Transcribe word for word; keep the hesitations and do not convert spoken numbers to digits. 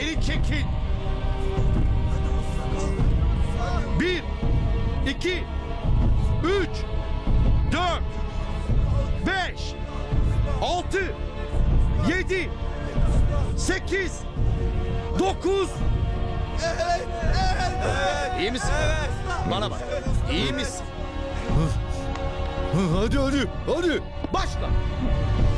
Geri çekil. Bir, iki, üç, dört, beş, altı, yedi, sekiz, dokuz. İyi misin? Bana bak. İyi misin? Hadi hadi hadi. Başla.